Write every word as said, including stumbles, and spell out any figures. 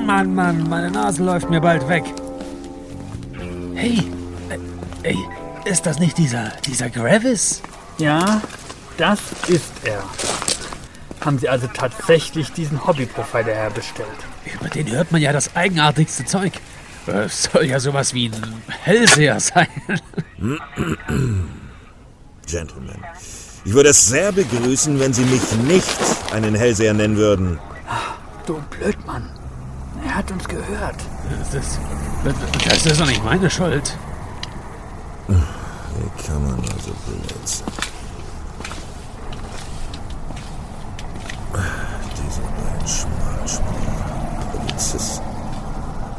Mann, Mann, Mann, meine Nase läuft mir bald weg. Hey, äh, ey, ist das nicht dieser, dieser Gravis? Ja, das ist er. Haben Sie also tatsächlich diesen Hobbyprofiler herbestellt? Über den hört man ja das eigenartigste Zeug. Es soll ja sowas wie ein Hellseher sein. Gentlemen, ich würde es sehr begrüßen, wenn Sie mich nicht einen Hellseher nennen würden. Du Blödmann. Er hat uns gehört. Das ist, das ist doch nicht meine Schuld. Wie kann man nur so blöd? Diese beiden Schmalspur Polizisten.